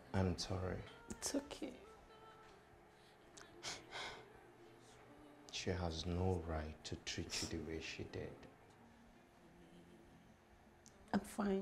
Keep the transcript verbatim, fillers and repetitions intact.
I'm sorry. It's okay. She has no right to treat you the way she did. I'm fine.